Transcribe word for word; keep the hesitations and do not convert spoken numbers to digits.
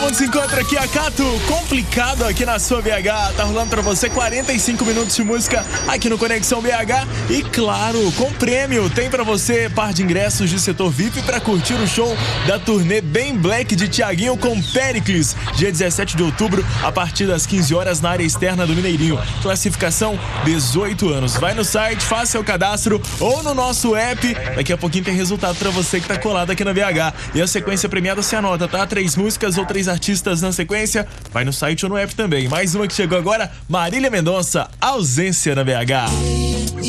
mundo se encontra aqui, Acato, complicado aqui na sua B H. Tá rolando pra você quarenta e cinco minutos de música aqui no Conexão B H. E claro, com prêmio, tem pra você par de ingressos de setor V I P pra curtir o show da turnê Bem Black de Thiaguinho com Péricles, dia dezessete de outubro, a partir das quinze horas na área externa do Mineirinho. Classificação dezoito anos. Vai no site, faça seu cadastro ou no nosso app. Daqui a pouquinho tem resultado pra você que tá colado aqui na B H. E a sequência premiada se anota, tá? Três músicas ou três artistas na sequência. Vai no site ou no app também. Mais uma que chegou agora, Marília Mendonça, Ausência na B H.